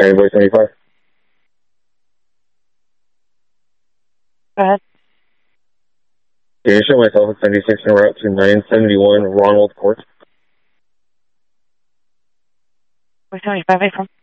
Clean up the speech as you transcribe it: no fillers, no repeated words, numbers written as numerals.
Boy 75. Go ahead. Yeah, show myself at 76 and route to 971 Ronald Court. Boy 75, from?